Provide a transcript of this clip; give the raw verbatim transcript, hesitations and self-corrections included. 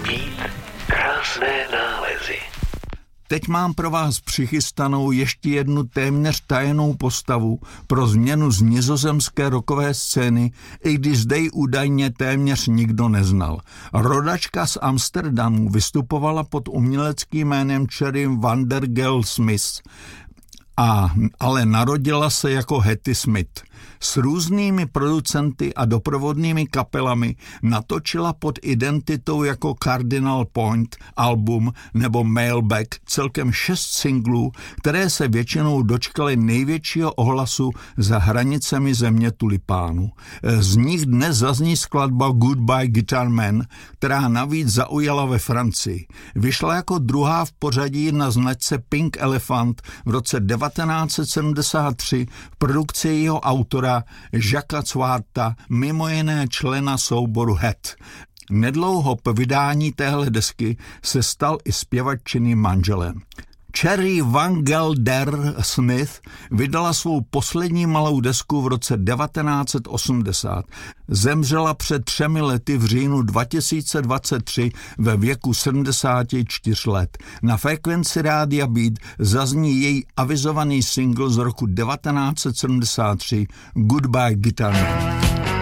Beat, krásné nálezy. Teď mám pro vás přichystanou ještě jednu téměř tajenou postavu pro změnu z nizozemské rockové scény, i když zde ji údajně téměř nikdo neznal. Rodačka z Amsterdamu vystupovala pod uměleckým jménem Cherry Vandergell Smith, a, ale narodila se jako Hattie Smith. S různými producenty a doprovodnými kapelami natočila pod identitou jako Cardinal Point album nebo Mailbag celkem šest singlů, které se většinou dočkaly největšího ohlasu za hranicemi země tulipánu. Z nich dnes zazní skladba Goodbye Guitar Man, která navíc zaujala ve Francii. Vyšla jako druhá v pořadí na značce Pink Elephant v roce devatenáct set sedmdesát tři v produkci jeho autora Jacquesa Swarta, mimo jiné člena souboru Hat. Nedlouho po vydání téhle desky se stal i zpěvaččiným manželem. Cherry Vangelder Smith vydala svou poslední malou desku v roce devatenáct set osmdesát. Zemřela před třemi lety v říjnu dva tisíce dvacet tři ve věku sedmdesáti čtyř let. Na frekvenci rádia Beat zazní její avizovaný single z roku devatenáct set sedmdesát tři Goodbye Guitar Man.